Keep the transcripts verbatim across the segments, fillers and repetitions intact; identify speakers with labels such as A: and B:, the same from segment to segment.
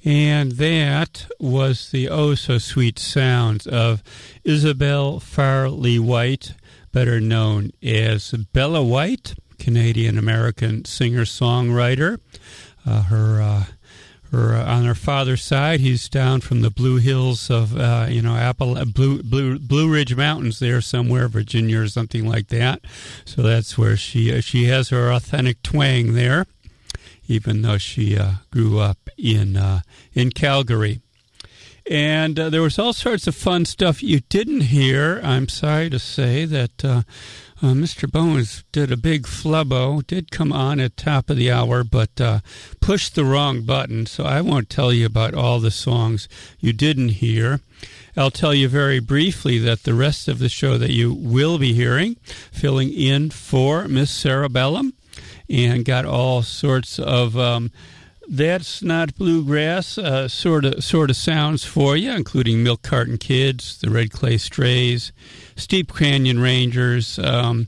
A: And that was the oh-so-sweet sounds of Isabelle Farley-White, better known as Bella White, Canadian-American singer-songwriter. Uh, her, uh, her uh, on her father's side, he's down from the Blue Hills of, uh, you know, Apple, Blue, Blue, Blue Ridge Mountains there somewhere, Virginia or something like that. So that's where she uh, she has her authentic twang there, even though she uh, grew up in uh, in Calgary. And uh, there was all sorts of fun stuff you didn't hear. I'm sorry to say that uh, uh, Mister Bones did a big flubbo, did come on at top of the hour, but uh, pushed the wrong button. So I won't tell you about all the songs you didn't hear. I'll tell you very briefly that the rest of the show that you will be hearing, filling in for Miss Cerebellum, and got all sorts of um, That's Not Bluegrass uh, sort of sort of sounds for you, including Milk Carton Kids, the Red Clay Strays, Steep Canyon Rangers, um,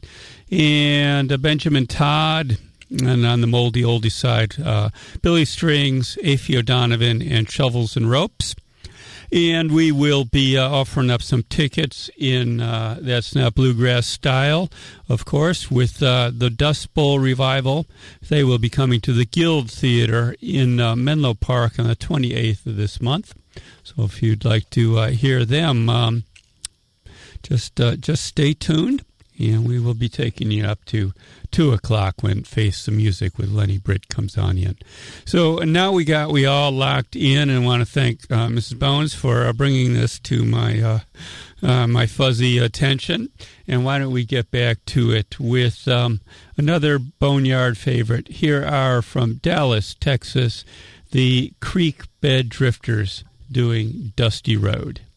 A: and uh, Benjamin Todd, and on the moldy oldie side, uh, Billy Strings, Aphio Donovan, and Shovels and Ropes. And we will be uh, offering up some tickets in uh, That's Not Bluegrass style, of course, with uh, the Dust Bowl Revival. They will be coming to the Guild Theater in uh, Menlo Park on the twenty-eighth of this month. So if you'd like to uh, hear them, um, just uh, just stay tuned, and we will be taking you up to two o'clock when Face the Music with Lenny Britt comes on in. So now we got we all locked in, and want to thank uh, Missus Bones for uh, bringing this to my uh, uh, my fuzzy attention. And why don't we get back to it with um, another Boneyard favorite. Here are from Dallas, Texas, the Creek Bed Drifters doing Dusty Road.